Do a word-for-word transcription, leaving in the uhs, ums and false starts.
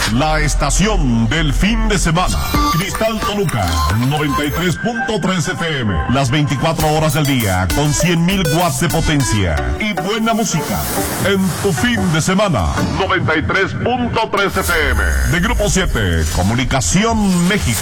La estación del fin de semana. Cristal Toluca, noventa y tres punto tres F M. Las veinticuatro horas del día, con cien mil watts de potencia. Y buena música. En tu fin de semana. noventa y tres punto tres F M. De Grupo siete, Comunicación México.